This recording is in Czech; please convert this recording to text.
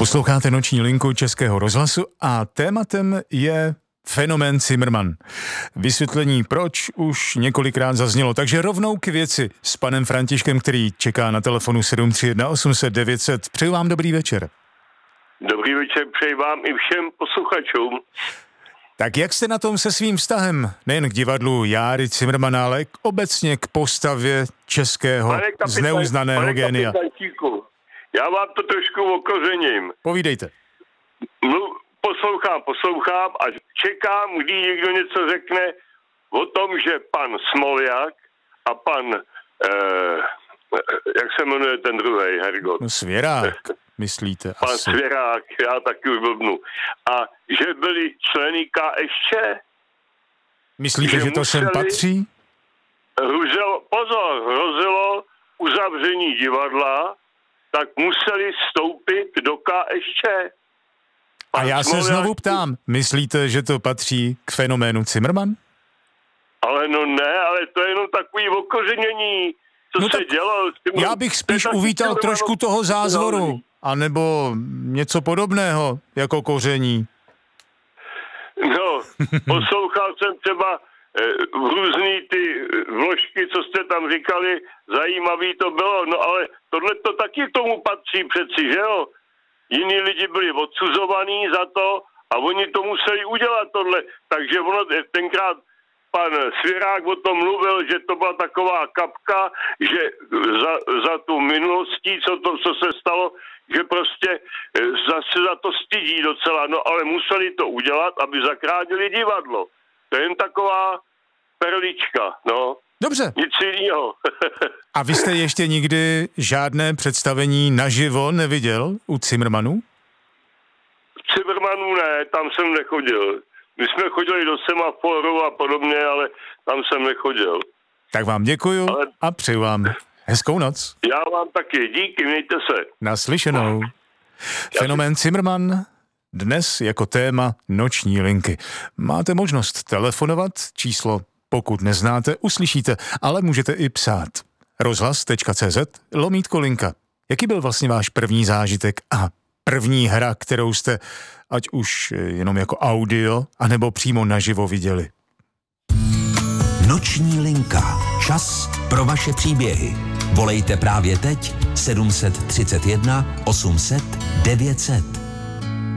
Posloucháte noční linku Českého rozhlasu a tématem je fenomén Cimrman. Vysvětlení proč už několikrát zaznělo, takže rovnou k věci s panem Františkem, který čeká na telefonu 731 800 900. Přeju vám dobrý večer. Dobrý večer, přeji vám i všem posluchačům. Tak jak jste na tom se svým vztahem, nejen k divadlu Járy Cimrmana, ale obecně k postavě českého zneuznaného génia? Já vám to trošku okořením. Povídejte. Poslouchám a čekám, kdy někdo něco řekne o tom, že pan Smoljak a pan, jak se jmenuje ten druhý, Hergot? No Svěrák, myslíte pan asi. Svěrák, já taky už blbnu. A že byli členy KSČ. Myslíte, že to sem patří? Hrozilo uzavření divadla, tak museli vstoupit do KSČ. A já se znovu ptám, myslíte, že to patří k fenoménu Cimrman? Ale to je jenom takový okořenění, co se dělo. Já bych spíš uvítal trošku toho zázvoru, anebo něco podobného, jako koření. No, poslouchal jsem třeba různý ty vložky, co jste tam říkali, zajímavý to bylo, no ale tohle to taky k tomu patří přeci, že jo? Jiní lidi byli odsuzovaní za to a oni to museli udělat tohle, takže ono tenkrát pan Svěrák o tom mluvil, že to byla taková kapka, že za tu minulostí, co se stalo, že prostě zase za to stydí docela, no ale museli to udělat, aby zachránili divadlo. To je jen taková perlička, no. Dobře. Nic jiného. A vy jste ještě nikdy žádné představení naživo neviděl u Cimrmanů? Cimrmanů ne, tam jsem nechodil. My jsme chodili do Semaforu a podobně, ale tam jsem nechodil. Tak vám děkuju a přeju vám hezkou noc. Já vám taky, díky, mějte se. Naslyšenou. Fenomén Cimrman dnes jako téma noční linky. Máte možnost telefonovat, číslo pokud neznáte, uslyšíte, ale můžete i psát. rozhlas.cz/linka. Jaký byl vlastně váš první zážitek a první hra, kterou jste, ať už jenom jako audio, anebo přímo naživo viděli? Noční linka. Čas pro vaše příběhy. Volejte právě teď 731 800 900.